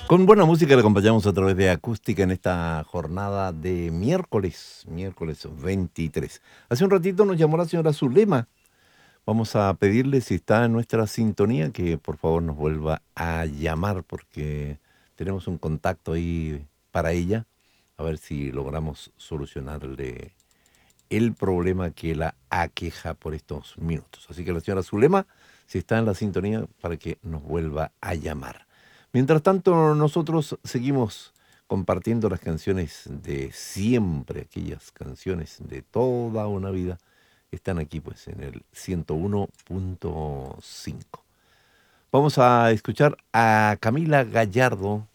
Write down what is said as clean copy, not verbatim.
Con buena música le acompañamos a través de acústica en esta jornada de miércoles 23. Hace un ratito nos llamó la señora Zulema. Vamos a pedirle si está en nuestra sintonía que por favor nos vuelva a llamar porque tenemos un contacto ahí para ella. A ver si logramos solucionarle el problema que la aqueja por estos minutos. Así que la señora Zulema, si está en la sintonía, para que nos vuelva a llamar. Mientras tanto, nosotros seguimos compartiendo las canciones de siempre, aquellas canciones de toda una vida, están aquí pues en el 101.5. Vamos a escuchar a Camila Gallardo